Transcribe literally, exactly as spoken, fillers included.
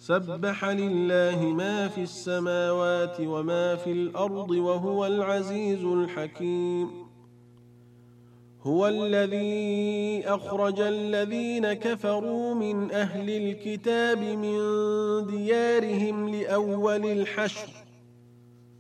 سبح لله ما في السماوات وما في الأرض وهو العزيز الحكيم. هو الذي أخرج الذين كفروا من أهل الكتاب من ديارهم لأول الحشر